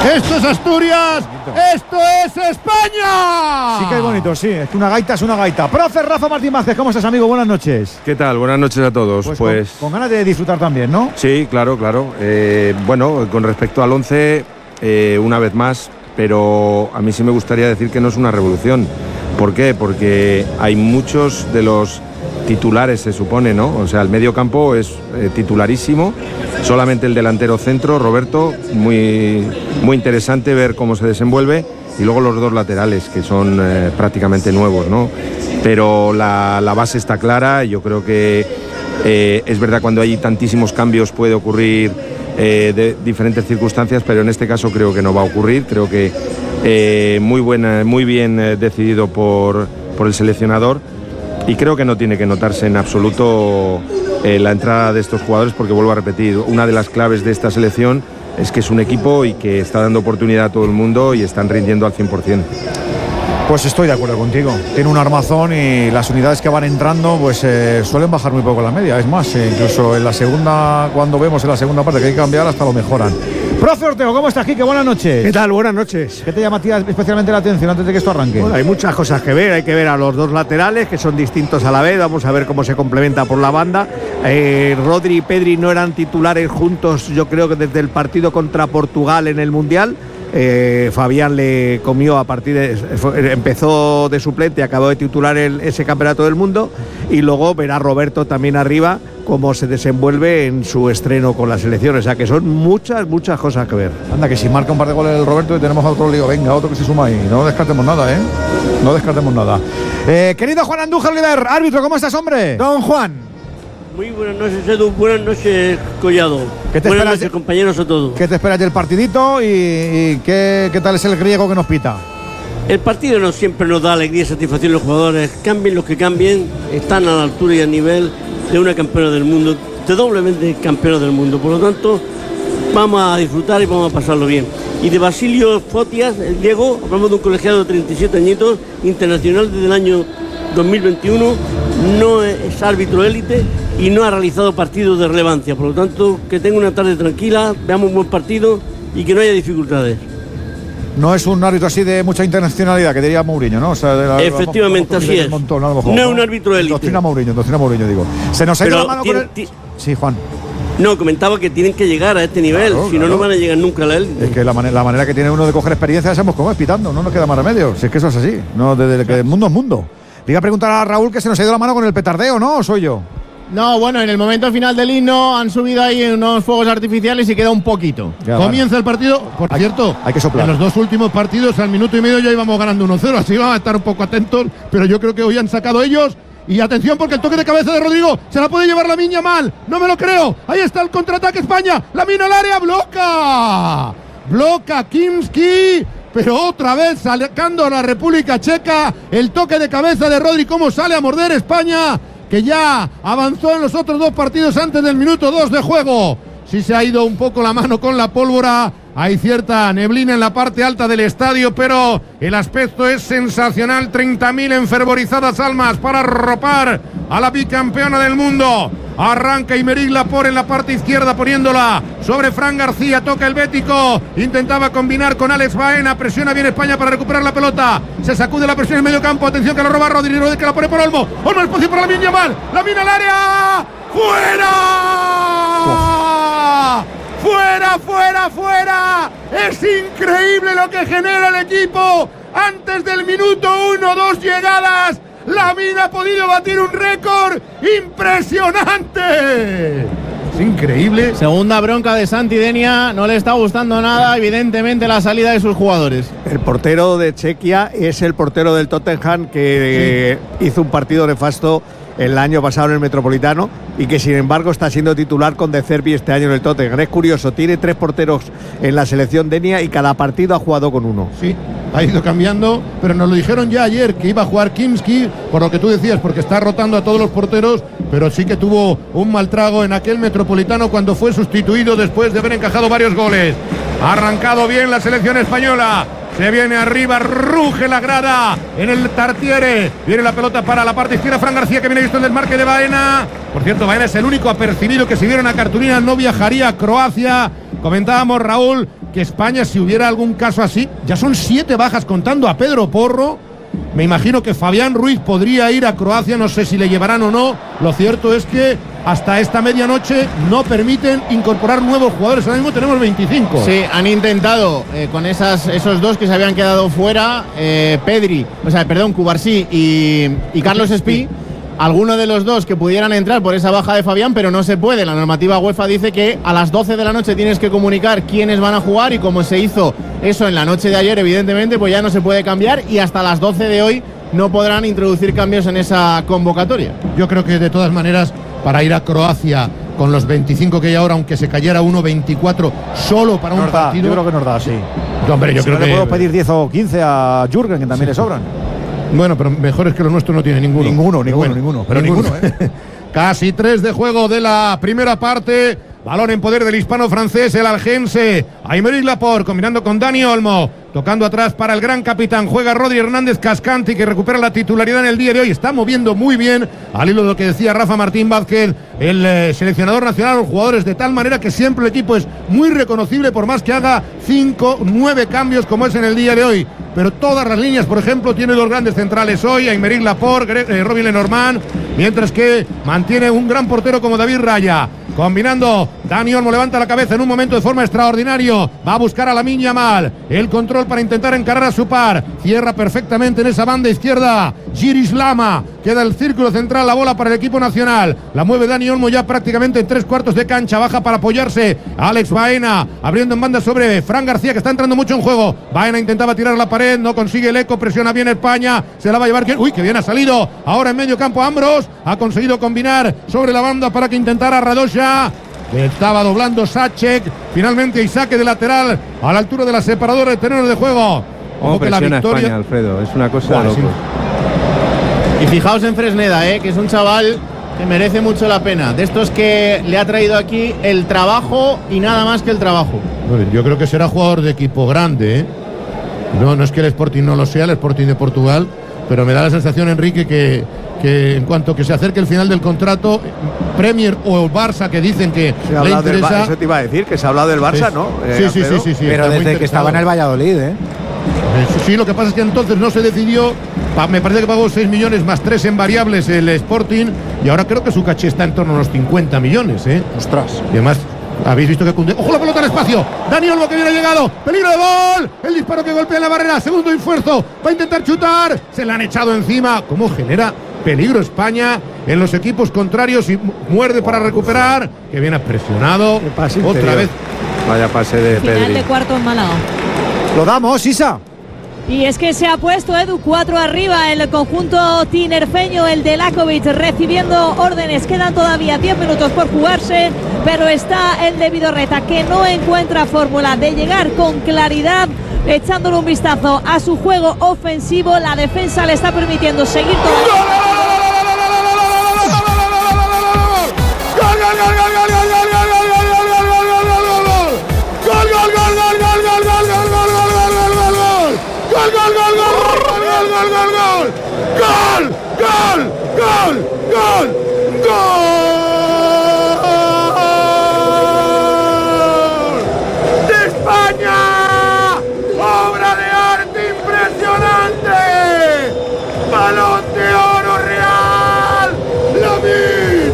Esto es Asturias, esto es España. Sí que es bonito, sí, es que una gaita es una gaita. Profe Rafa Martín Vázquez, ¿cómo estás, amigo? Buenas noches. ¿Qué tal? Buenas noches a todos. Pues con ganas de disfrutar también, ¿no? Sí, claro. Bueno, con respecto al 11, una vez más, pero a mí sí me gustaría decir que no es una revolución. ¿Por qué? Porque hay muchos de los titulares, se supone, ¿no? O sea, el medio campo es titularísimo, solamente el delantero centro, Roberto, muy interesante ver cómo se desenvuelve, y luego los dos laterales, que son prácticamente nuevos, ¿no? Pero la base está clara. Yo creo que es verdad, cuando hay tantísimos cambios puede ocurrir de diferentes circunstancias, pero en este caso creo que no va a ocurrir. Creo que muy bien decidido por el seleccionador, y creo que no tiene que notarse en absoluto la entrada de estos jugadores, porque vuelvo a repetir, una de las claves de esta selección es que es un equipo y que está dando oportunidad a todo el mundo y están rindiendo al 100%. Pues estoy de acuerdo contigo. Tiene un armazón y las unidades que van entrando pues suelen bajar muy poco la media. Es más, incluso en la segunda, cuando vemos en la segunda parte que hay que cambiar, hasta lo mejoran. Profe Ortego, ¿cómo estás, Quique? Buenas noches. ¿Qué tal? Buenas noches. ¿Qué te llama a ti especialmente la atención antes de que esto arranque? Bueno, hay muchas cosas que ver. Hay que ver a los dos laterales, que son distintos a la vez. Vamos a ver cómo se complementa por la banda. Rodri y Pedri no eran titulares juntos, yo creo que desde el partido contra Portugal en el Mundial. Fabián le comió a partir de... empezó de suplente, acabó de titular ese campeonato del mundo, y luego verá Roberto también arriba cómo se desenvuelve en su estreno con la selección. O sea que son muchas cosas que ver. Anda, que si marca un par de goles el Roberto y tenemos a otro lío, venga, otro que se suma ahí. No descartemos nada, no descartemos nada. Querido Juan Andújar Oliver, árbitro, ¿cómo estás, hombre? Don Juan. Muy buenas noches, Edu. Buenas noches, Collado. Buenas noches, compañeros, a todos. ¿Qué te esperas del partidito y qué tal es el griego que nos pita? El partido no siempre nos da alegría y satisfacción a los jugadores. Cambien los que cambien, están a la altura y al nivel de una campeona del mundo, de doblemente campeona del mundo. Por lo tanto, vamos a disfrutar y vamos a pasarlo bien. Y de Basilio Fotias, el griego, hablamos de un colegiado de 37 añitos, internacional desde el año 2021, no es árbitro élite y no ha realizado partidos de relevancia. Por lo tanto, que tenga una tarde tranquila, veamos un buen partido y que no haya dificultades. No es un árbitro así de mucha internacionalidad, que diría Mourinho, ¿no? O sea, efectivamente, así es. Montón, no es un árbitro élite. Doctrina Mourinho, digo. Se nos ha ido la mano con el... Sí, Juan. No, comentaba que tienen que llegar a este nivel, si no, no van a llegar nunca a la élite. Es que la manera que tiene uno de coger experiencia, sabemos cómo es, pitando, no nos queda más remedio. Si es que eso es así, no, desde que el mundo es mundo. Le iba a preguntar a Raúl que se nos ha ido la mano con el petardeo, ¿no? ¿O soy yo? No, bueno, en el momento final del himno han subido ahí unos fuegos artificiales y queda un poquito. Comienza el partido, por cierto, hay que soplar. En los dos últimos partidos, al minuto y medio ya íbamos ganando 1-0, así vamos a estar un poco atentos, pero yo creo que hoy han sacado ellos. Y atención, porque el toque de cabeza de Rodrigo se la puede llevar Lamine mal. No me lo creo. Ahí está el contraataque España. Lamine al área, bloca Kimski. Pero otra vez sacando a la República Checa. El toque de cabeza de Rodri, cómo sale a morder España, que ya avanzó en los otros dos partidos antes del minuto 2 de juego. Sí se ha ido un poco la mano con la pólvora. Hay cierta neblina en la parte alta del estadio, pero el aspecto es sensacional. 30.000 enfervorizadas almas para arropar a la bicampeona del mundo. Arranca Aymeric Laporte en la parte izquierda, poniéndola sobre Fran García. Toca el bético, intentaba combinar con Alex Baena. Presiona bien España para recuperar la pelota. Se sacude la presión en medio campo. Atención que la roba Rodri, que la pone por Olmo. Olmo, espacio para Lamine Yamal. Lamine al área. ¡Fuera! ¡Fuera! Es increíble lo que genera el equipo. Antes del minuto 1, 2 llegadas. Lamine ha podido batir un récord impresionante. Es increíble. Segunda bronca de Santi Denia. No le está gustando nada, evidentemente, la salida de sus jugadores. El portero de Chequia es el portero del Tottenham que hizo un partido nefasto el año pasado en el Metropolitano y que sin embargo está siendo titular con De Zerbi este año en el Tottenham. Es curioso, tiene 3 porteros en la selección Denia y cada partido ha jugado con uno. Sí, ha ido cambiando, pero nos lo dijeron ya ayer que iba a jugar Kimski, por lo que tú decías, porque está rotando a todos los porteros, pero sí que tuvo un mal trago en aquel Metropolitano cuando fue sustituido después de haber encajado varios goles. Ha arrancado bien la selección española. Se viene arriba, ruge la grada en el Tartiere. Viene la pelota para la parte izquierda. Fran García, que viene visto en el marque de Baena. Por cierto, Baena es el único apercibido que si viera una cartulina no viajaría a Croacia. Comentábamos, Raúl, que España, si hubiera algún caso así, ya son 7 bajas contando a Pedro Porro. Me imagino que Fabián Ruiz podría ir a Croacia, no sé si le llevarán o no. Lo cierto es que hasta esta medianoche no permiten incorporar nuevos jugadores. Ahora mismo tenemos 25. Sí, han intentado con esos 2 que se habían quedado fuera, Cubarsí y Carlos Espí. Alguno de los 2 que pudieran entrar por esa baja de Fabián, pero no se puede. La normativa UEFA dice que a las 12 de la noche tienes que comunicar quiénes van a jugar, y como se hizo eso en la noche de ayer, evidentemente, pues ya no se puede cambiar, y hasta las 12 de hoy no podrán introducir cambios en esa convocatoria. Yo creo que de todas maneras, para ir a Croacia con los 25 que hay ahora, aunque se cayera uno, 24 solo para un partido. Yo creo que nos da, sí. Hombre, yo creo no que le puedo pedir 10 o 15 a Jürgen, que también le sobran. Bueno, pero mejores que los nuestros no tiene ninguno. Ninguno. Pero ninguno, ¿eh? Casi 3 de juego de la primera parte. Balón en poder del hispano-francés, el algense. Aymeric Laporte combinando con Dani Olmo. Tocando atrás para el gran capitán. Juega Rodri Hernández Cascanti, que recupera la titularidad en el día de hoy. Está moviendo muy bien, al hilo de lo que decía Rafa Martín Vázquez, el seleccionador nacional, los jugadores, de tal manera que siempre el equipo es muy reconocible, por más que haga 5, 9 cambios como es en el día de hoy. Pero todas las líneas, por ejemplo, tiene 2 grandes centrales hoy, Aymeric Laporte, Robin Lenormand, mientras que mantiene un gran portero como David Raya. Combinando, Dani Olmo levanta la cabeza en un momento de forma extraordinario. Va a buscar a Lamine Yamal. El control para intentar encarar a su par. Cierra perfectamente en esa banda izquierda Giris Lama. Queda el círculo central, la bola para el equipo nacional. La mueve Dani Olmo ya prácticamente en 3/4 de cancha. Baja para apoyarse Alex Baena. Abriendo en banda sobre Fran García, que está entrando mucho en juego. Baena intentaba tirar la pared, no consigue el eco. Presiona bien España. Se la va a llevar. Uy, que bien ha salido. Ahora en medio campo Ambros. Ha conseguido combinar sobre la banda para que intentara Radosha. Estaba doblando Sacek. Finalmente, y saque de lateral a la altura de la separadora de terrenos de juego. Ojo que la victoria, España, Alfredo, es una cosa de locos. Y fijaos en Fresneda, que es un chaval que merece mucho la pena. De estos que le ha traído aquí el trabajo y nada más que el trabajo. Bueno, yo creo que será jugador de equipo grande, No es que el Sporting no lo sea, el Sporting de Portugal, pero me da la sensación, Enrique, que en cuanto que se acerque el final del contrato, Premier o Barça, que dicen que le interesa. Eso te iba a decir, que se ha hablado del Barça, ¿no? Sí. Pero desde que estaba en el Valladolid, Sí, lo que pasa es que entonces no se decidió. Me parece que pagó 6 millones más 3 en variables el Sporting, y ahora creo que su caché está en torno a los 50 millones, Ostras. Y además, habéis visto que Koundé. ¡Ojo la pelota al espacio! Dani Olmo, que viene llegado. ¡Peligro de gol! El disparo que golpea en la barrera. Segundo esfuerzo. Va a intentar chutar. Se la han echado encima. ¿Cómo genera peligro España en los equipos contrarios? Y muerde para recuperar. Que viene presionado. Otra vez. Vaya pase de Pedri. Final de cuarto en Málaga. Lo damos, Isa. Y es que se ha puesto Edu 4 arriba el conjunto tinerfeño, el de Lakovic, recibiendo órdenes. Quedan todavía 10 minutos por jugarse, pero está el de Vidorreta, que no encuentra fórmula de llegar con claridad, echándole un vistazo a su juego ofensivo. La defensa le está permitiendo seguir todavía. ¡De España! ¡Obra de arte impresionante! ¡Balón de oro real! ¡Lamine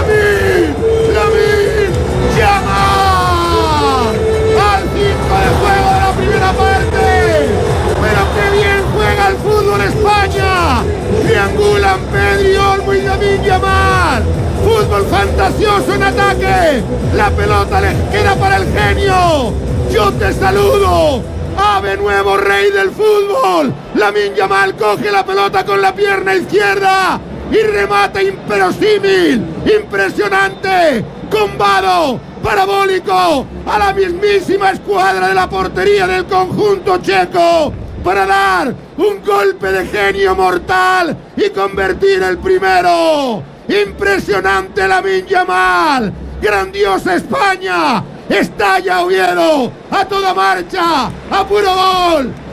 Yamal! ¡Al 5 de juego de la primera parte! ¡Pero qué bien juega el fútbol España! Triangulan Pedri, Olmo y Lamine Yamal. Fútbol fantasioso en ataque. La pelota le queda para el genio. Yo te saludo. Ave nuevo rey del fútbol. Lamine Yamal coge la pelota con la pierna izquierda y remata inverosímil, impresionante, combado, parabólico, a la mismísima escuadra de la portería del conjunto checo, para dar un golpe de genio mortal y convertir el primero. Impresionante Lamine Yamal. Grandiosa España. Estalla Oviedo a toda marcha, a puro gol,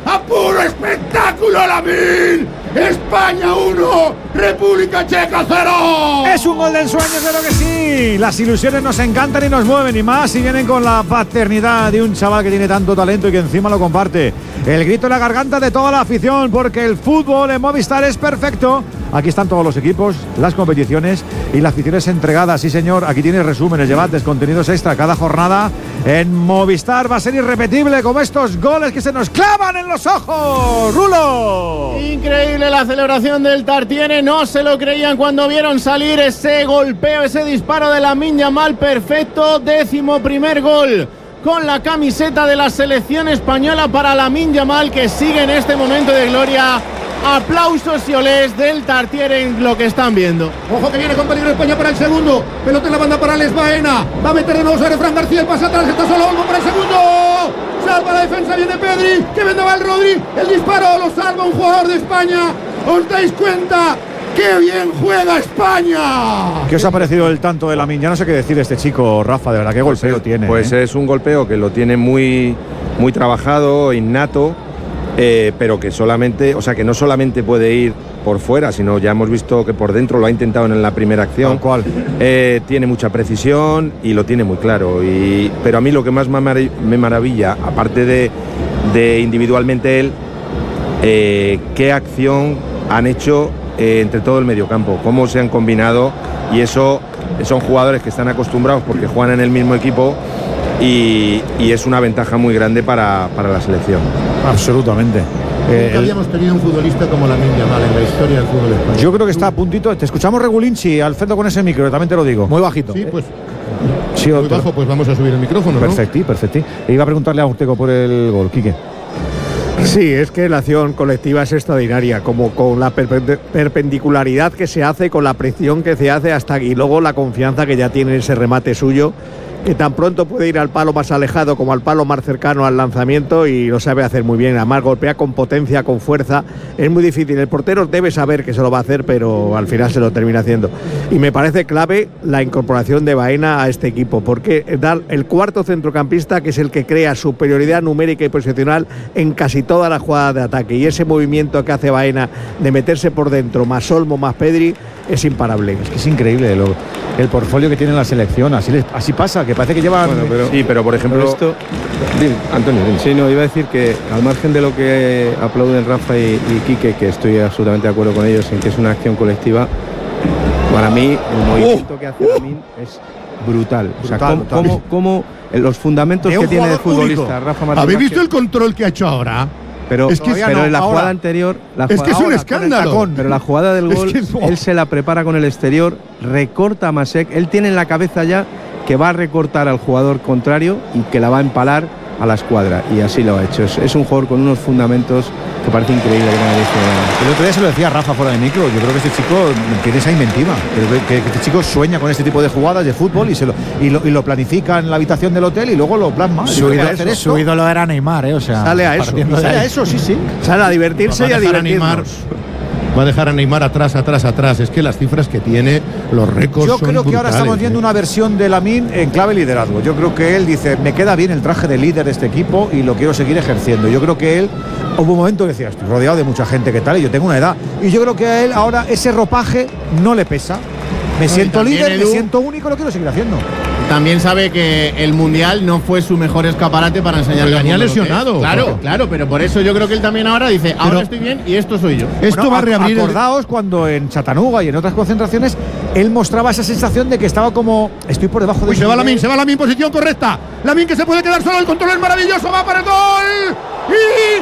a puro espectáculo Lamine. España 1, República Checa 0. Es un gol de ensueño, claro que sí. Las ilusiones nos encantan y nos mueven, y más si vienen con la paternidad de un chaval que tiene tanto talento y que encima lo comparte. El grito en la garganta de toda la afición, porque el fútbol en Movistar es perfecto. Aquí están todos los equipos, las competiciones y las aficiones entregadas. Sí, señor, aquí tienes resúmenes, debates, contenidos extra. Cada jornada en Movistar va a ser irrepetible, como estos goles que se nos clavan en los ojos. ¡Rulo! Increíble la celebración del Tartiere. No se lo creían cuando vieron salir ese golpeo, ese disparo de Lamine Yamal. Perfecto, 11º gol con la camiseta de la selección española para Lamine Yamal, que sigue en este momento de gloria. Aplausos y olés del Tartiere en lo que están viendo. Ojo que viene con peligro España para el segundo. Pelota en la banda para Les Baena. Va a meter de nuevo sobre Fran García. El pase atrás. Está solo Olmo para el segundo. Salva la defensa. Viene Pedri. Que vendaval Rodri. El disparo lo salva un jugador de España. ¿Os dais cuenta? ¡Qué bien juega España! ¿Qué os ha parecido el tanto de Lamine? Ya no sé qué decir de este chico, Rafa. De verdad, qué golpeo tiene. Pues es un golpeo que lo tiene muy, muy trabajado, innato. Pero que solamente, o sea, que no solamente puede ir por fuera, sino ya hemos visto que por dentro lo ha intentado en la primera acción. ¿Cuál? Tiene mucha precisión y lo tiene muy claro. Pero a mí lo que más me maravilla, aparte de individualmente él, qué acción han hecho entre todo el mediocampo, cómo se han combinado, y eso son jugadores que están acostumbrados porque juegan en el mismo equipo. Y es una ventaja muy grande para la selección. Absolutamente. Nunca habíamos tenido un futbolista como Lamine Yamal en la historia del fútbol español. Yo creo que está a puntito. Te escuchamos regulín, sí, Alfredo, con ese micro, también te lo digo. Muy bajito. Sí, pues. Sí, muy bajo, pues vamos a subir el micrófono, perfecti, ¿no? Perfecti. E iba a preguntarle a Urteco por el gol, Quique. Sí, es que la acción colectiva es extraordinaria, como con la perpendicularidad que se hace, con la presión que se hace hasta y luego la confianza que ya tiene ese remate suyo, que tan pronto puede ir al palo más alejado como al palo más cercano al lanzamiento, y lo sabe hacer muy bien. Además golpea con potencia, con fuerza. Es muy difícil. El portero debe saber que se lo va a hacer, pero al final se lo termina haciendo. Y me parece clave la incorporación de Baena a este equipo, porque dar el cuarto centrocampista, que es el que crea superioridad numérica y posicional en casi todas las jugadas de ataque, y ese movimiento que hace Baena de meterse por dentro, más Olmo, más Pedri, es imparable. Es que es increíble el portfolio que tiene la selección. Así pasa, que parece que llevan. Bueno, pero por ejemplo. Pero esto, Antonio, dime. Sí, no, iba a decir que al margen de lo que aplauden Rafa y Quique, que estoy absolutamente de acuerdo con ellos en que es una acción colectiva, para mí el movimiento que hace Lamine es brutal. O sea, cómo los fundamentos que tiene de futbolista único. Rafa Martínez. ¿Habéis visto el control que ha hecho ahora? Pero en la jugada anterior, es que es un escándalo. Pero la jugada del gol, él se la prepara con el exterior, recorta a Masek, él tiene en la cabeza ya que va a recortar al jugador contrario y que la va a empalar a la escuadra, y así lo ha hecho. Es un jugador con unos fundamentos que parece increíble que no haya. El otro día se lo decía Rafa fuera de micro. Yo creo que este chico tiene esa inventiva, que este chico sueña con este tipo de jugadas de fútbol y lo planifica en la habitación del hotel y luego lo plasma. Su ídolo era Neymar, o sea, sale a eso, sí. Sale a divertirse y a divertirnos. Va a dejar a Neymar atrás. Es que las cifras que tiene, los récords. Yo son creo que ahora estamos viendo una versión de Lamine en clave liderazgo. Yo creo que él dice, me queda bien el traje de líder de este equipo y lo quiero seguir ejerciendo. Yo creo que él, hubo un momento que decía, estoy rodeado de mucha gente que tal y yo tengo una edad. Y yo creo que a él ahora ese ropaje no le pesa. Me siento líder, me siento único, lo quiero seguir haciendo. También sabe que el Mundial no fue su mejor escaparate para enseñarle al mundo. Venía lesionado. Claro, pero por eso yo creo que él también ahora dice, ahora estoy bien y esto soy yo. Esto va a reabrir. Acordaos cuando en Chattanooga y en otras concentraciones él mostraba esa sensación de que estaba como, estoy por debajo de. Se va Lamine, posición correcta. Lamine que se puede quedar solo, el control es maravilloso, va para el gol. ¡Y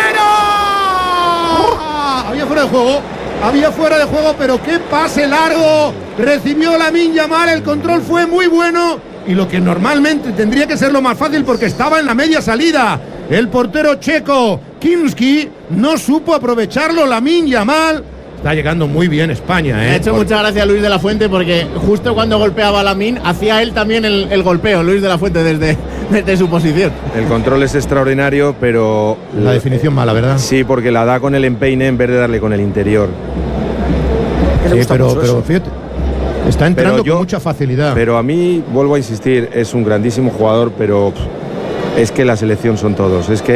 fuera! Había fuera de juego, pero qué pase largo recibió Lamine Yamal. El control fue muy bueno y lo que normalmente tendría que ser lo más fácil porque estaba en la media salida. El portero checo Kinski no supo aprovecharlo. Lamine Yamal está llegando muy bien España. Me ha hecho mucha gracia Luis de la Fuente porque justo cuando golpeaba a Lamine hacía él también el golpeo, Luis de la Fuente, desde su posición. El control es extraordinario, pero la definición mala, ¿verdad? Sí, porque la da con el empeine en vez de darle con el interior. Sí, pero fíjate, está entrando con mucha facilidad. Pero a mí, vuelvo a insistir, es un grandísimo jugador, pero es que la selección son todos. Es que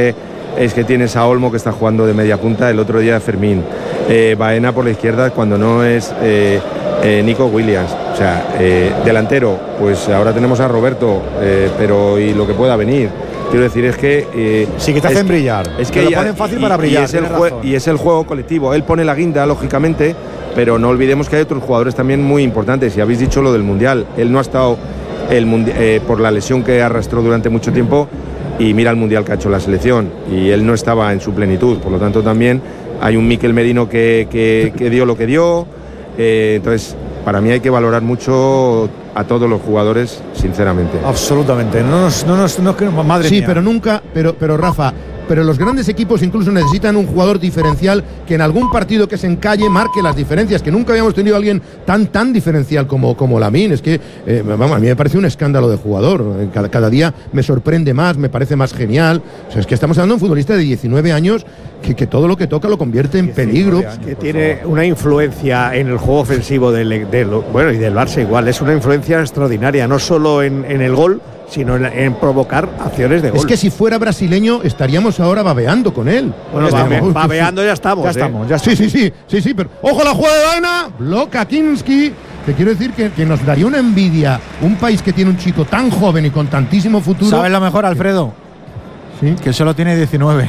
es que tienes a Olmo, que está jugando de media punta, el otro día Fermín, Baena por la izquierda cuando no es Nico Williams. O sea, delantero, pues ahora tenemos a Roberto, pero y lo que pueda venir. Quiero decir, es que... sí, que te hacen brillar. Es que lo ponen fácil para brillar. Y es el juego colectivo. Él pone la guinda, lógicamente, pero no olvidemos que hay otros jugadores también muy importantes. Y habéis dicho lo del Mundial. Él no ha estado por la lesión que arrastró durante mucho tiempo, y mira el Mundial que ha hecho la selección. Y él no estaba en su plenitud. Por lo tanto, también hay un Mikel Merino que dio lo que dio. Entonces, para mí hay que valorar mucho a todos los jugadores, sinceramente. Absolutamente. Madre sí, mía. pero nunca, pero Rafa, pero los grandes equipos incluso necesitan un jugador diferencial que en algún partido que se encalle marque las diferencias, que nunca habíamos tenido a alguien tan diferencial como Lamine. Es que, vamos, a mí me parece un escándalo de jugador. Cada día me sorprende más, me parece más genial. O sea, es que estamos hablando de un futbolista de 19 años que todo lo que toca lo convierte en peligro. Que tiene una influencia en el juego ofensivo y del Barça igual. Es una influencia extraordinaria, no solo en el gol, sino en provocar acciones de gol. Es que si fuera brasileño estaríamos ahora babeando con él. Bueno, babeando ya estamos. Sí, pero ojo la jugada de Baena, bloca Kinski, que quiero decir que nos daría una envidia un país que tiene un chico tan joven y con tantísimo futuro. ¿Sabes lo mejor, Alfredo? ¿Sí? Que solo tiene 19.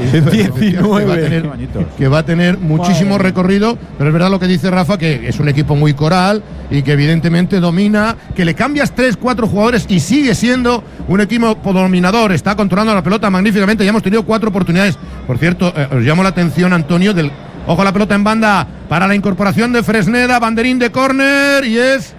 19. Que va a tener muchísimo recorrido, pero es verdad lo que dice Rafa, que es un equipo muy coral y que evidentemente domina, que le cambias 3-4 jugadores y sigue siendo un equipo dominador, está controlando la pelota magníficamente. Ya hemos tenido 4 oportunidades. Por cierto, os llamo la atención, Antonio, ojo a la pelota en banda para la incorporación de Fresneda, banderín de córner, y es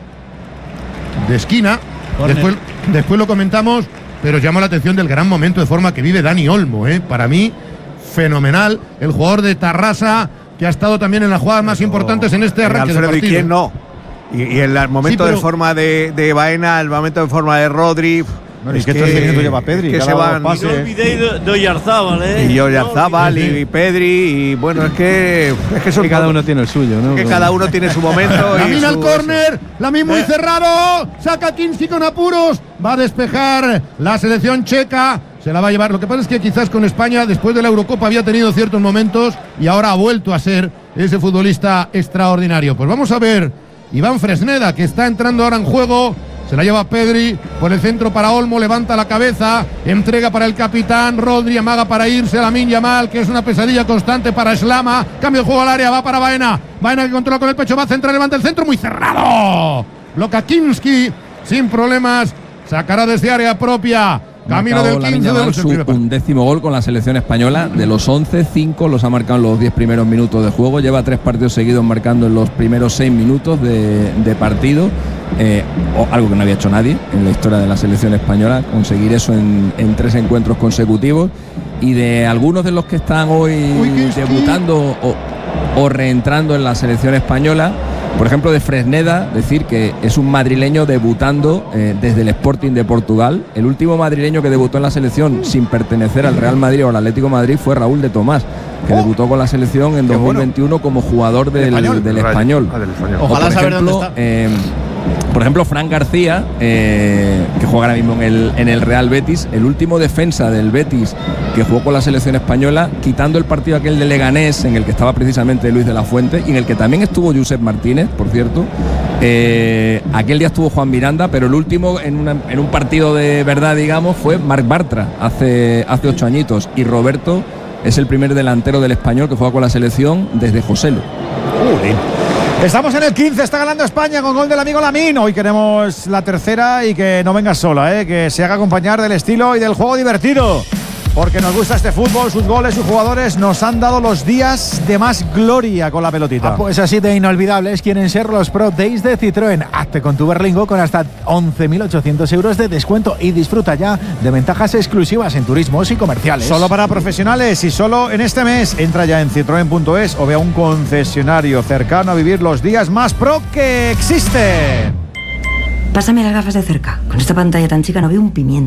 de esquina. Después lo comentamos. Pero llama la atención del gran momento de forma que vive Dani Olmo, para mí fenomenal, el jugador de Tarrasa que ha estado también en las jugadas más importantes en este arranque de partido. ¿Y quién no? Y el momento de forma de Baena, el momento de forma de Rodri. Es que estos minutos lleva Pedri. Que se van. No olvidéis de Oyarzábal, Y Oyarzábal y Pedri. Y bueno, es que son. Cada uno tiene el suyo, ¿no? Que cada uno tiene su momento. Lamine al córner, Lamine muy cerrado. Saca Kinski con apuros. Va a despejar la selección checa. Se la va a llevar. Lo que pasa es que quizás con España, después de la Eurocopa, había tenido ciertos momentos y ahora ha vuelto a ser ese futbolista extraordinario. Pues vamos a ver. Iván Fresneda, que está entrando ahora en juego. Se la lleva Pedri por el centro para Olmo, levanta la cabeza, entrega para el capitán, Rodri amaga para irse a Lamine Yamal, que es una pesadilla constante para Slama, cambio de juego al área, va para Baena, Baena que controla con el pecho, va a centrar, levanta el centro, muy cerrado, bloca Kinski, sin problemas, sacará desde área propia. Camino del 15 de los su 11º gol con la selección española. De los 11, 5 los ha marcado en los 10 primeros minutos de juego. Lleva 3 partidos seguidos marcando en los primeros 6 minutos de partido. Algo que no había hecho nadie en la historia de la selección española. Conseguir eso en 3 encuentros consecutivos. Y de algunos de los que están hoy debutando o reentrando en la selección española, por ejemplo, de Fresneda, decir que es un madrileño debutando desde el Sporting de Portugal. El último madrileño que debutó en la selección sin pertenecer al Real Madrid o al Atlético de Madrid fue Raúl de Tomás, que debutó con la selección en 2021 como jugador del Español. Ojalá saber dónde está. Por ejemplo, Fran García, que juega ahora mismo en el Real Betis, el último defensa del Betis que jugó con la selección española, quitando el partido aquel de Leganés, en el que estaba precisamente Luis de la Fuente, y en el que también estuvo Josep Martínez, por cierto. Aquel día estuvo Juan Miranda, pero el último en un partido de verdad, digamos, fue Marc Bartra, hace 8 añitos, y Roberto es el primer delantero del Español que juega con la selección desde Joselu. Estamos en el 15, está ganando España con gol del amigo Lamine. Hoy queremos la tercera y que no venga sola, que se haga acompañar del estilo y del juego divertido. Porque nos gusta este fútbol, sus goles, sus jugadores nos han dado los días de más gloria con la pelotita. Pues así de inolvidables quieren ser los Pro Days de Citroën. Hazte con tu Berlingo con hasta 11.800 euros de descuento y disfruta ya de ventajas exclusivas en turismos y comerciales. Solo para profesionales y solo en este mes. Entra ya en citroen.es o ve a un concesionario cercano a vivir los días más pro que existen. Pásame las gafas de cerca. Con esta pantalla tan chica no veo un pimiento.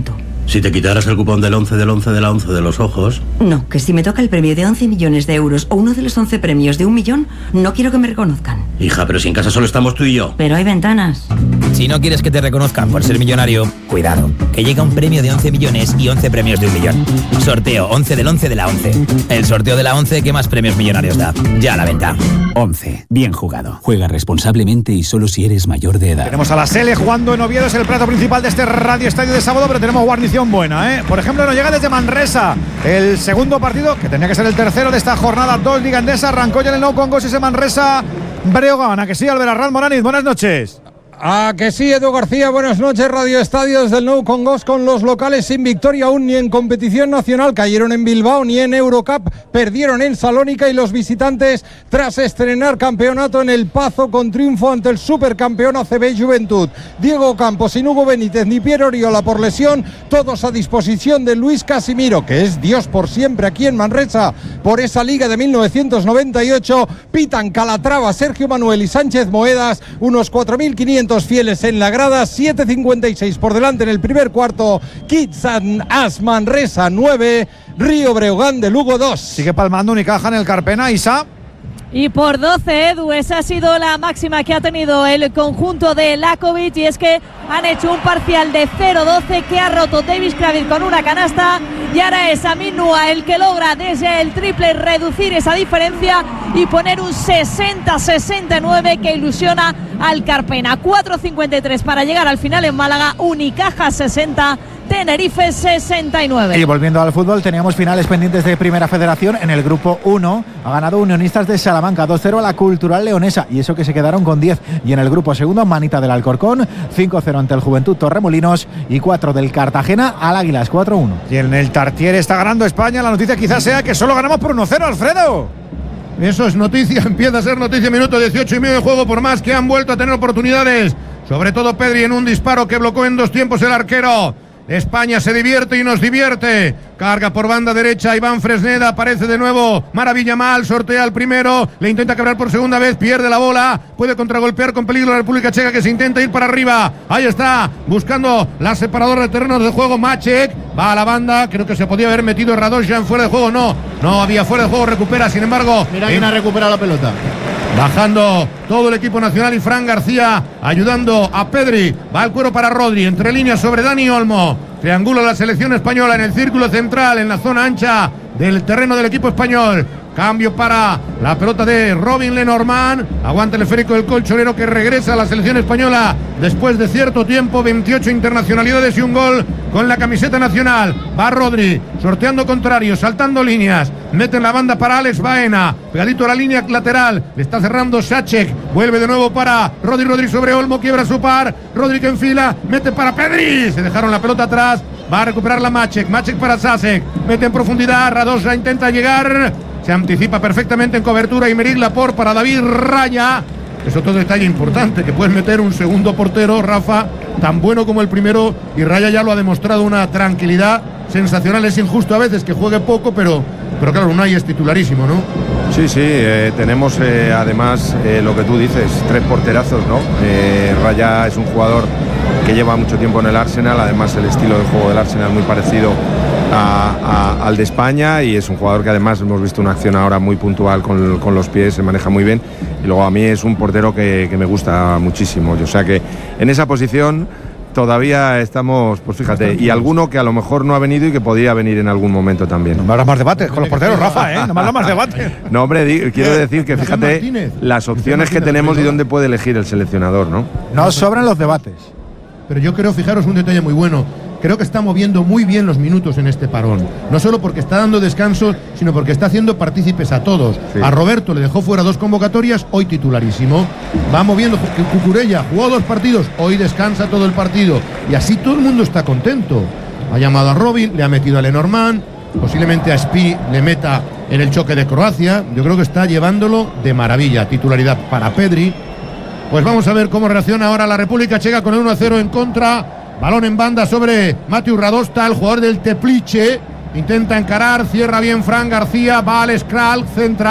Si te quitaras el cupón del 11 del 11 de la 11 de los ojos... No, que si me toca el premio de 11 millones de euros o uno de los 11 premios de 1 millón, no quiero que me reconozcan. Hija, pero si en casa solo estamos tú y yo. Pero hay ventanas. Si no quieres que te reconozcan por ser millonario, cuidado, que llega un premio de 11 millones y 11 premios de 1 millón. Sorteo 11 del 11 de la 11. El sorteo de la 11 que más premios millonarios da. Ya a la venta. 11. Bien jugado. Juega responsablemente y solo si eres mayor de edad. Tenemos a la Sele jugando en Oviedo, es el plato principal de este Radio Estadio de sábado, pero tenemos guarnición buena, ¿eh? Por ejemplo, nos llega desde Manresa el segundo partido, que tenía que ser el tercero de esta jornada 2 Liga Endesa. Arrancó ya en el Nou Congost ese Manresa Breogán. ¿A que sí, Albert Arranz Moraniz? Buenas noches. Ah, que sí, Edu García, buenas noches. Radio Estadio desde el Nou Congost, con los locales sin victoria aún ni en competición nacional. Cayeron en Bilbao ni en Eurocup, perdieron en Salónica, y los visitantes, tras estrenar campeonato en El Pazo con triunfo ante el supercampeón ACB Juventud. Diego Campos, sin Hugo Benítez ni Piero Oriola por lesión, todos a disposición de Luis Casimiro, que es Dios por siempre aquí en Manresa por esa liga de 1998. Pitan Calatrava, Sergio Manuel y Sánchez Moedas, unos 4.500 fieles en la grada. 7:56 por delante en el primer cuarto. Kids and As Manresa 9, Río Breogán de Lugo 2. Sigue palmando Unicaja en el Carpena, Isa. Y por 12, Edu, esa ha sido la máxima que ha tenido el conjunto de Lakovic, y es que han hecho un parcial de 0-12 que ha roto Davis Kravitz con una canasta, y ahora es Amin Nua el que logra desde el triple reducir esa diferencia y poner un 60-69 que ilusiona al Carpena. 4:53 para llegar al final en Málaga. Unicaja 60, Tenerife 69. Y volviendo al fútbol, teníamos finales pendientes de Primera Federación. En el grupo 1 ha ganado Unionistas de Salamanca 2-0 a la Cultural Leonesa, y eso que se quedaron con 10. Y en el grupo segundo, Manita del Alcorcón 5-0 ante el Juventud Torremolinos, y 4 del Cartagena al Águilas 4-1. Y en el Tartiere está ganando España. La noticia quizás sea que solo ganamos por 1-0, Alfredo. Eso es noticia, empieza a ser noticia. Minuto 18 y medio de juego, por más que han vuelto a tener oportunidades, sobre todo Pedri en un disparo que bloqueó en 2 tiempos el arquero. España se divierte y nos divierte. Carga por banda derecha Iván Fresneda, aparece de nuevo Maravilla Mal, sortea al primero, le intenta quebrar por segunda vez, pierde la bola, puede contragolpear con peligro la República Checa, que se intenta ir para arriba. Ahí está, buscando la separadora de terrenos de juego. Maček va a la banda, creo que se podía haber metido Radojian fuera de juego, no había fuera de juego, recupera, sin embargo. Mira quién ha recuperado la pelota. Bajando todo el equipo nacional, y Fran García ayudando a Pedri. Va el cuero para Rodri, entre líneas sobre Dani Olmo. Triangula la selección española en el círculo central, en la zona ancha del terreno del equipo español. Cambio para la pelota de Robin Lenormand. Aguanta el esférico del colchonero, que regresa a la selección española después de cierto tiempo. 28 internacionalidades y un gol con la camiseta nacional. Va Rodri, sorteando contrarios, saltando líneas. Mete en la banda para Alex Baena, pegadito a la línea lateral. Le está cerrando Sacek. Vuelve de nuevo para Rodri sobre Olmo, quiebra su par. Rodri que enfila, mete para Pedri. Se dejaron la pelota atrás. Va a recuperar la Maček para Sasek. Mete en profundidad, Radosa intenta llegar. Se anticipa perfectamente en cobertura Aymeric Laporte para David Raya. Es otro detalle importante, que puedes meter un segundo portero, Rafa, tan bueno como el primero, y Raya ya lo ha demostrado, una tranquilidad sensacional. Es injusto a veces que juegue poco, pero claro, Unai es titularísimo, ¿no? Sí, tenemos además lo que tú dices, 3 porterazos, ¿no? Raya es un jugador que lleva mucho tiempo en el Arsenal, además el estilo de juego del Arsenal muy parecido al de España, y es un jugador que además hemos visto una acción ahora muy puntual con los pies, se maneja muy bien, y luego a mí es un portero que me gusta muchísimo, o sea que en esa posición todavía estamos, pues fíjate, y alguno que a lo mejor no ha venido y que podría venir en algún momento también. No me hagas más debates con los porteros, Rafa, no me hagas más debates. No, hombre, quiero decir que fíjate las opciones que tenemos y dónde puede elegir el seleccionador, ¿no? No sobran los debates. Pero yo creo, fijaros, un detalle muy bueno. Creo que está moviendo muy bien los minutos en este parón. No solo porque está dando descansos, sino porque está haciendo partícipes a todos. Sí. A Roberto le dejó fuera 2 convocatorias, hoy titularísimo. Va moviendo. Cucurella jugó 2 partidos, hoy descansa todo el partido. Y así todo el mundo está contento. Ha llamado a Robin, le ha metido a Lenormand, posiblemente a Spi le meta en el choque de Croacia. Yo creo que está llevándolo de maravilla. Titularidad para Pedri. Pues vamos a ver cómo reacciona ahora la República Checa con el 1-0 en contra. Balón en banda sobre Matthew Radosta, el jugador del Teplice. Intenta encarar, cierra bien Fran García, va al Skral, centra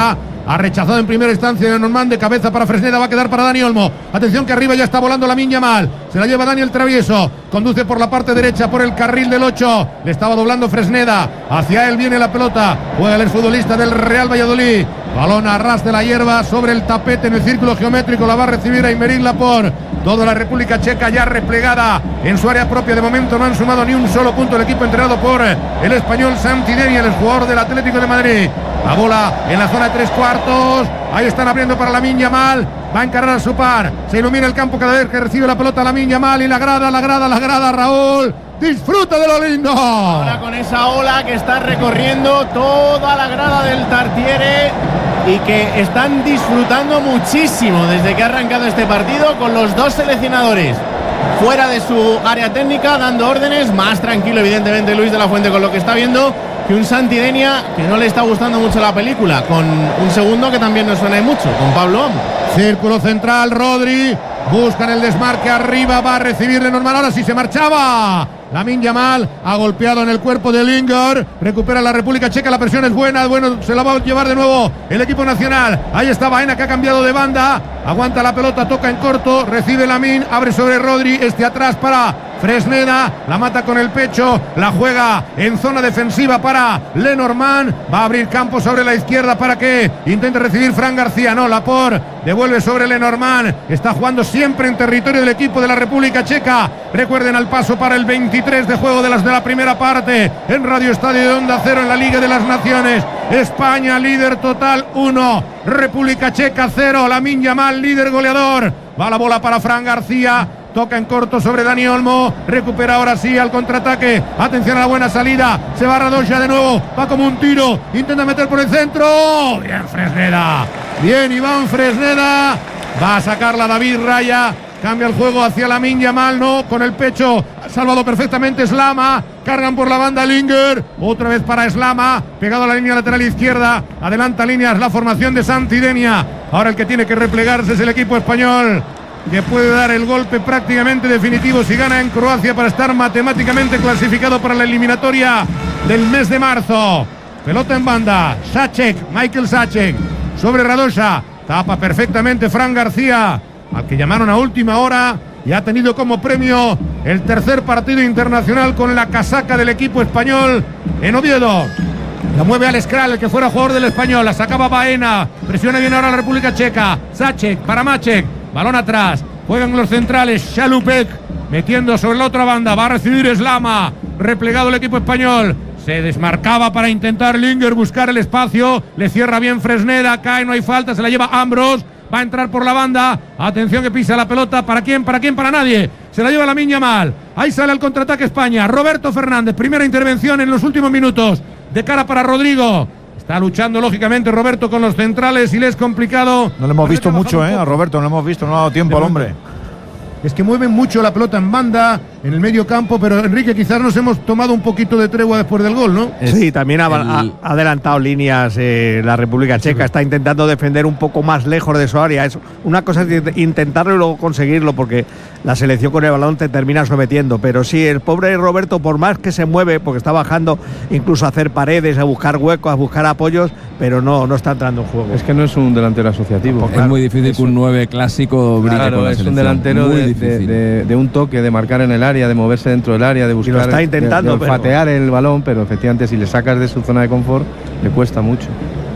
Ha rechazado en primera instancia Lenormand, de cabeza para Fresneda, va a quedar para Dani Olmo. Atención que arriba ya está volando Lamine Yamal. Se la lleva Daniel Travieso. Conduce por la parte derecha, por el carril del 8. Le estaba doblando Fresneda. Hacia él viene la pelota. Juega el futbolista del Real Valladolid. Balón a ras de la hierba sobre el tapete en el círculo geométrico. La va a recibir Aymeric Laporte. Toda la República Checa ya replegada en su área propia. De momento no han sumado ni un solo punto el equipo entrenado por el español Santi Deniel, el jugador del Atlético de Madrid. La bola en la zona de 3/4. Ahí están abriendo para Lamine Yamal. Va a encarar a su par. Se ilumina el campo cada vez que recibe la pelota Lamine Yamal. Y la grada, Raúl. Disfruta de lo lindo. Ahora con esa ola que está recorriendo toda la grada del Tartiere y que están disfrutando muchísimo desde que ha arrancado este partido, con los dos seleccionadores fuera de su área técnica dando órdenes. Más tranquilo evidentemente Luis de la Fuente con lo que está viendo que un Santi Denia que no le está gustando mucho la película, con un segundo que también nos suena mucho, con Pablo Amo. Círculo central, Rodri. Buscan el desmarque arriba, va a recibir Lenormand. Ahora sí se marchaba. Lamine Yamal ha golpeado en el cuerpo de Lingard. Recupera la República Checa, la presión es buena. Bueno, se la va a llevar de nuevo el equipo nacional. Ahí está Baena, que ha cambiado de banda. Aguanta la pelota, toca en corto. Recibe Lamine, abre sobre Rodri. Atrás para Fresneda, la mata con el pecho. La juega en zona defensiva para Lenormand. Va a abrir campo sobre la izquierda para que intente recibir Fran García. No, Laporte devuelve sobre Lenormand. Está jugando siempre en territorio del equipo de la República Checa. Recuerden al paso para el 23 de juego de la primera parte en Radio Estadio de Onda Cero en la Liga de las Naciones. España líder total 1, República Checa 0. Lamine Yamal líder goleador. Va la bola para Fran García. Toca en corto sobre Dani Olmo. Recupera ahora sí al contraataque. Atención a la buena salida. Se va Radosha de nuevo. Va como un tiro. Intenta meter por el centro. Bien Fresneda. Bien Iván Fresneda. Va a sacarla David Raya. Cambia el juego hacia Lamine Yamal. No, con el pecho. Ha salvado perfectamente Slama. Cargan por la banda Lingard. Otra vez para Slama. Pegado a la línea lateral izquierda. Adelanta líneas la formación de Santi Denia. Ahora el que tiene que replegarse es el equipo español, que puede dar el golpe prácticamente definitivo si gana en Croacia para estar matemáticamente clasificado para la eliminatoria del mes de marzo. Pelota en banda, Michael Sacek sobre Radosha, tapa perfectamente Fran García, al que llamaron a última hora y ha tenido como premio el tercer partido internacional con la casaca del equipo español en Oviedo. La mueve Alex Kral, el que fuera jugador del Español, la sacaba Baena, presiona bien ahora la República Checa, Sacek para Macek. Balón atrás, juegan los centrales, Chalupek metiendo sobre la otra banda, va a recibir Slama, replegado el equipo español, se desmarcaba para intentar Lingard buscar el espacio, le cierra bien Fresneda, cae, no hay falta, se la lleva Ambrose, va a entrar por la banda, atención que pisa la pelota, ¿para quién? Para nadie, se la lleva Lamine Yamal, ahí sale al contraataque España, Roberto Fernández, primera intervención en los últimos minutos, de cara para Rodrigo. Está luchando lógicamente Roberto con los centrales y le es complicado. No le hemos visto mucho, a Roberto, no le hemos visto, no ha dado tiempo al hombre. Es que mueven mucho la pelota en banda, en el medio campo, pero Enrique, quizás nos hemos tomado un poquito de tregua después del gol, ¿no? Sí, también ha adelantado líneas la República Checa, está intentando defender un poco más lejos de su área. Una cosa es intentarlo y luego conseguirlo, porque la selección con el balón te termina sometiendo, pero sí, el pobre Roberto, por más que se mueve, porque está bajando incluso a hacer paredes, a buscar huecos, a buscar apoyos, pero no está entrando en juego. Es que no es un delantero asociativo. Es muy difícil que un 9 clásico brille con la selección. Es un delantero de un toque, de marcar en el área, de moverse dentro del área, de buscar, lo está intentando, de olfatear el balón, pero efectivamente si le sacas de su zona de confort le cuesta mucho.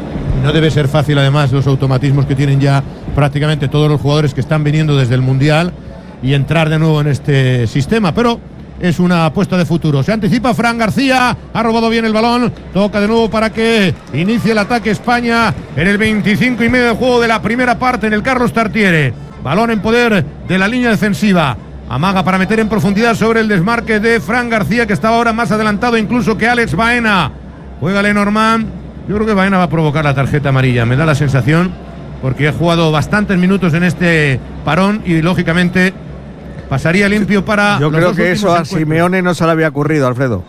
No debe ser fácil además los automatismos que tienen ya prácticamente todos los jugadores que están viniendo desde el Mundial y entrar de nuevo en este sistema, pero es una apuesta de futuro. Se anticipa Fran García, ha robado bien el balón, toca de nuevo para que inicie el ataque España en el 25 y medio de juego de la primera parte en el Carlos Tartiere. Balón en poder de la línea defensiva. Amaga para meter en profundidad sobre el desmarque de Fran García, que estaba ahora más adelantado incluso que Alex Baena. Juega Lenormand. Yo creo que Baena va a provocar la tarjeta amarilla, me da la sensación, porque ha jugado bastantes minutos en este parón y lógicamente pasaría limpio para... Yo creo que eso a Simeone no se le había ocurrido, Alfredo.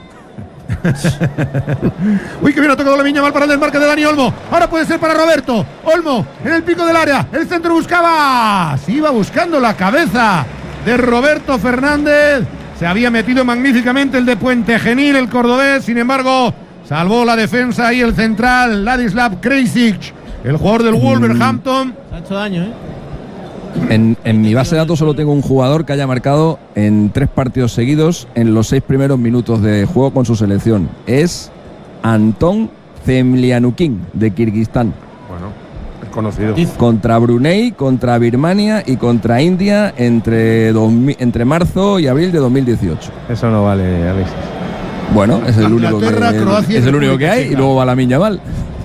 Uy, que bien ha tocado Lamine Yamal para el desmarque de Dani Olmo. Ahora puede ser para Roberto Olmo en el pico del área. El centro buscaba, se iba buscando la cabeza de Roberto Fernández. Se había metido magníficamente el de Puente Genil, el cordobés. Sin embargo, salvó la defensa y el central Ladislav Krejcic. el jugador del Wolverhampton. Se ha hecho daño, ¿eh? En mi base de datos solo tengo un jugador que haya marcado en 3 partidos seguidos en los 6 primeros minutos de juego con su selección. Es Anton Zemlianukin, de Kirguistán. Bueno, es conocido. Contra Brunei, contra Birmania y contra India entre marzo y abril de 2018. Eso no vale, Alexis. Bueno, es el único que hay y luego va la Miña Val.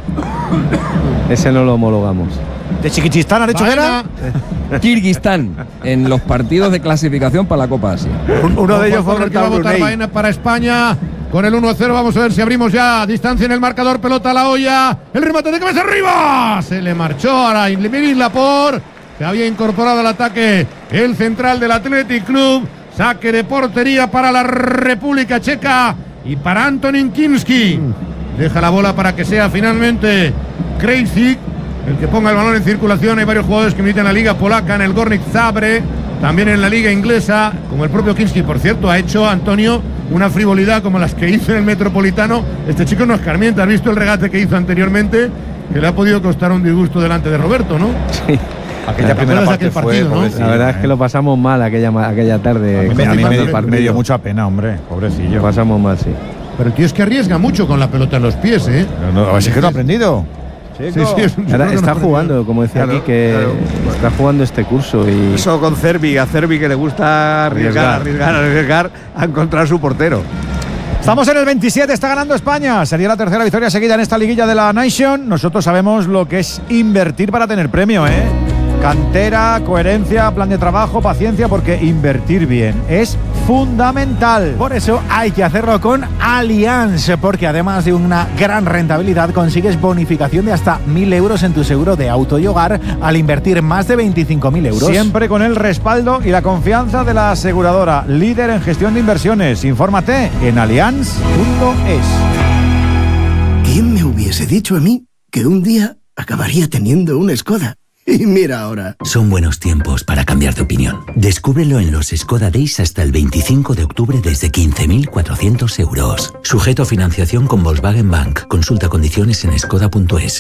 Ese no lo homologamos. ¿De Chiquichistán ha dicho que era? Kirguistán, en los partidos de clasificación para la Copa Asia. Uno de ellos fue el que va a votar Baena para España. Con el 1-0 vamos a ver si abrimos ya distancia en el marcador. Pelota a la olla. El remate de cabeza arriba. Se le marchó a Emilie Laporte, que había incorporado al ataque el central del Athletic Club. Saque de portería para la República Checa y para Antonín Kinski. Deja la bola para que sea finalmente Krejcik el que ponga el balón en circulación. Hay varios jugadores que militan en la liga polaca, en el Górnik Zabrze, también en la liga inglesa, como el propio Kinski. Por cierto, ha hecho Antonio una frivolidad como las que hizo en el Metropolitano. Este chico no escarmienta. ¿Has visto el regate que hizo anteriormente? Que le ha podido costar un disgusto delante de Roberto, ¿no? Sí. Aquella primera parte partido, ¿no? La verdad es que lo pasamos mal aquella tarde. A mí me dio mucha pena, hombre. Pobrecillo. Lo pasamos mal, sí. Pero el tío es que arriesga mucho con la pelota en los pies, ¿eh? No, es que no ha aprendido. Sí, está jugando, como decía aquí, que está jugando este curso. Y eso con Cervi, a Cervi que le gusta arriesgar a encontrar su portero. Estamos en el 27, está ganando España. Sería la tercera victoria seguida en esta liguilla de la Nation. Nosotros sabemos lo que es invertir para tener premio, ¿eh? Cantera, coherencia, plan de trabajo, paciencia, porque invertir bien es fundamental. Por eso hay que hacerlo con Allianz, porque además de una gran rentabilidad consigues bonificación de hasta 1.000 euros en tu seguro de auto y hogar al invertir más de 25.000 euros. Siempre con el respaldo y la confianza de la aseguradora, líder en gestión de inversiones. Infórmate en allianz.es. ¿Quién me hubiese dicho a mí que un día acabaría teniendo una Skoda? Y mira ahora. Son buenos tiempos para cambiar de opinión. Descúbrelo en los Skoda Days hasta el 25 de octubre desde 15.400 euros. Sujeto a financiación con Volkswagen Bank. Consulta condiciones en skoda.es.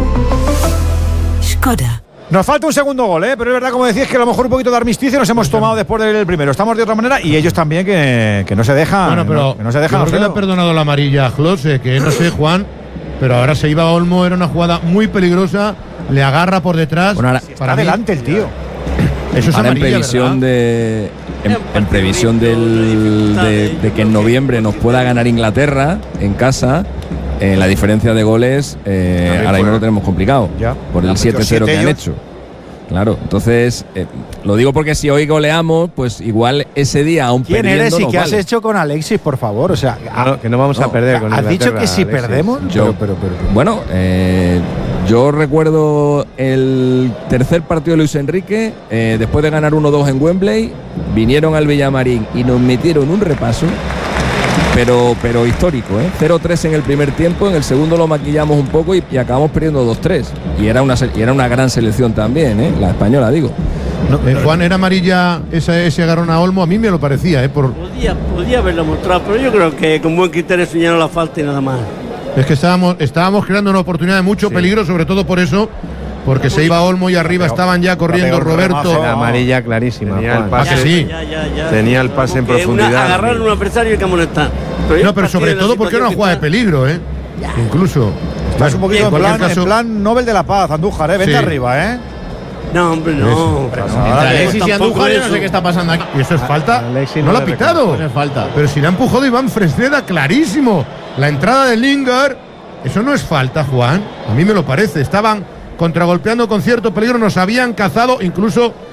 Skoda. Nos falta un segundo gol, pero es verdad, como decías, que a lo mejor un poquito de armisticio nos hemos tomado después del primero. Estamos de otra manera y ellos también que no se dejan. Bueno, pero que no se dejan. ¿Por qué le ha perdonado la amarilla a Klose? Que no sé, Juan, pero ahora se iba a Olmo, era una jugada muy peligrosa. Le agarra por detrás. Bueno, ahora para adelante el tío. Eso es ahora amarilla, en previsión en previsión de que en noviembre nos pueda ganar Inglaterra en casa. La diferencia de goles ahora mismo lo tenemos complicado por el 7-0 que han hecho. Claro, entonces lo digo porque si hoy goleamos, pues igual ese día aún perdiendo. ¿Quién eres y qué vale. has hecho con Alexis, por favor? O sea, que no vamos a perder con ¿has dicho que si Alexis. perdemos? Bueno, yo recuerdo el tercer partido de Luis Enrique, después de ganar 1-2 en Wembley, vinieron al Villamarín y nos metieron un repaso. Pero histórico, 0-3 en el primer tiempo, en el segundo lo maquillamos un poco y acabamos perdiendo 2-3. Y era una gran selección también, la española, digo. No, Juan, ¿era amarilla ese agarrón a Olmo? A mí me lo parecía, Podía haberlo mostrado, pero yo creo que con buen criterio señaló la falta y nada más. Es que estábamos creando una oportunidad de mucho peligro, sobre todo por eso. Porque se iba Olmo y arriba estaban ya corriendo Roberto. La amarilla clarísima. Tenía el pase, tenía el pase en profundidad. Agarrar a un adversario y que amonestar. No, pero sobre todo porque era una jugada de peligro, incluso. Estás un poquito en plan Nobel de la Paz, Andújar, vente arriba, No, hombre, no. Alexis y Andújar, yo no sé qué está pasando aquí. Y eso es falta. No lo ha pitado. No es falta. Pero si le ha empujado Iván Fresneda, clarísimo. La entrada de Lingard, eso no es falta, Juan. A mí me lo parece. Estaban contragolpeando con cierto peligro, nos habían cazado, incluso